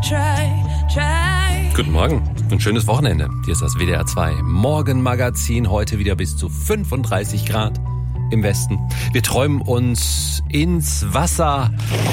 Guten Morgen, ein schönes Wochenende. Hier ist das WDR 2 Morgenmagazin. Heute wieder bis zu 35 Grad im Westen. Wir träumen uns ins Wasser,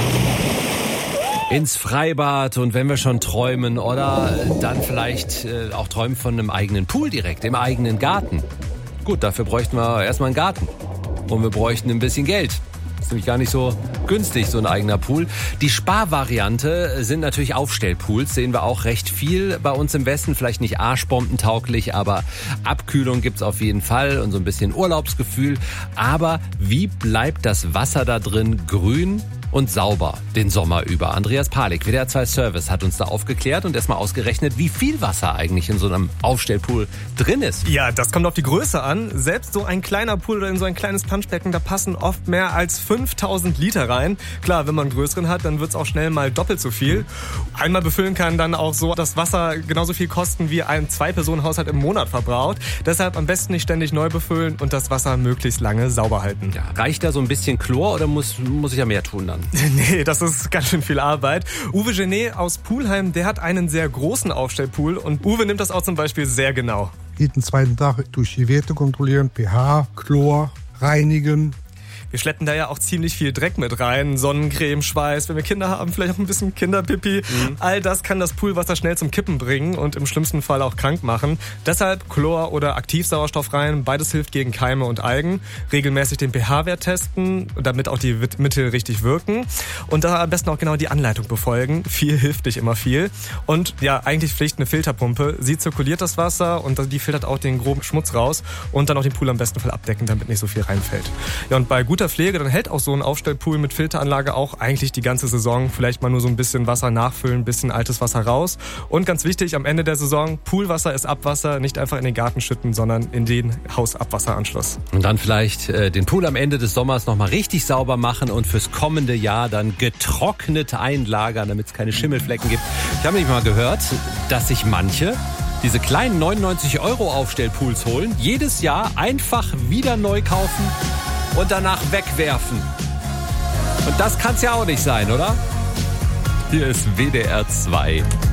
ins Freibad, und wenn wir schon träumen, oder dann vielleicht auch träumen von einem eigenen Pool direkt, im eigenen Garten. Gut, dafür bräuchten wir erstmal einen Garten und wir bräuchten ein bisschen Geld. Das ist nämlich gar nicht so günstig, so ein eigener Pool. Die Sparvariante sind natürlich Aufstellpools, sehen wir auch recht viel bei uns im Westen. Vielleicht nicht arschbombentauglich, aber Abkühlung gibt's auf jeden Fall und so ein bisschen Urlaubsgefühl. Aber wie bleibt das Wasser da drin grün und sauber den Sommer über? Andreas Palik, WDR 2 Service, hat uns da aufgeklärt und erstmal ausgerechnet, wie viel Wasser eigentlich in so einem Aufstellpool drin ist. Ja, das kommt auf die Größe an. Selbst so ein kleiner Pool oder in so ein kleines Planschbecken, da passen oft mehr als 5000 Liter rein. Klar, wenn man einen größeren hat, dann wird's auch schnell mal doppelt so viel. Einmal befüllen kann dann auch so das Wasser genauso viel kosten, wie ein Zwei-Personen-Haushalt im Monat verbraucht. Deshalb am besten nicht ständig neu befüllen und das Wasser möglichst lange sauber halten. Ja, reicht da so ein bisschen Chlor oder muss ich ja mehr tun dann? Nee, das ist ganz schön viel Arbeit. Uwe Genet aus Poolheim, der hat einen sehr großen Aufstellpool und Uwe nimmt das auch zum Beispiel sehr genau. Jeden zweiten Tag durch die Werte kontrollieren, pH, Chlor, reinigen. Wir schleppen da ja auch ziemlich viel Dreck mit rein. Sonnencreme, Schweiß, wenn wir Kinder haben, vielleicht auch ein bisschen Kinderpipi. All das kann das Poolwasser schnell zum Kippen bringen und im schlimmsten Fall auch krank machen. Deshalb Chlor oder Aktivsauerstoff rein. Beides hilft gegen Keime und Algen. Regelmäßig den pH-Wert testen, damit auch die Mittel richtig wirken. Und da am besten auch genau die Anleitung befolgen. Viel hilft nicht immer viel. Und ja, eigentlich Pflicht eine Filterpumpe. Sie zirkuliert das Wasser und die filtert auch den groben Schmutz raus und dann auch den Pool am besten Fall abdecken, damit nicht so viel reinfällt. Ja, und bei guter Pflege, dann hält auch so ein Aufstellpool mit Filteranlage auch eigentlich die ganze Saison. Vielleicht mal nur so ein bisschen Wasser nachfüllen, ein bisschen altes Wasser raus. Und ganz wichtig, am Ende der Saison, Poolwasser ist Abwasser, nicht einfach in den Garten schütten, sondern in den Hausabwasseranschluss. Und dann vielleicht den Pool am Ende des Sommers nochmal richtig sauber machen und fürs kommende Jahr dann getrocknet einlagern, damit es keine Schimmelflecken gibt. Ich habe nämlich mal gehört, dass sich manche diese kleinen 99 € Aufstellpools holen, jedes Jahr einfach wieder neu kaufen und danach wegwerfen. Und das kann's ja auch nicht sein, oder? Hier ist WDR 2.